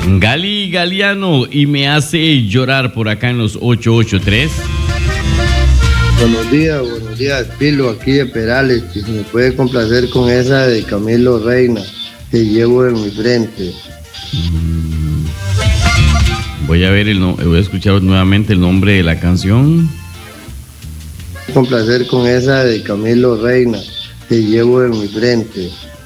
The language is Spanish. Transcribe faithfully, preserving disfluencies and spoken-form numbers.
Gali Galeano y me hace llorar por acá en los ocho ocho tres. Buenos días, buenos días, Pilo, aquí de Perales. Si me puede complacer con esa de Camilo Reina, Te llevo en mi frente. Voy a ver el no, voy a escuchar nuevamente el nombre de la canción. Complacer con esa de Camilo Reina, Te llevo en mi frente.